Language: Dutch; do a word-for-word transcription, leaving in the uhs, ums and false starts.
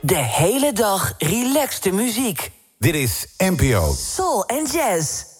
De hele dag relaxte muziek. Dit is N P O. Soul en jazz.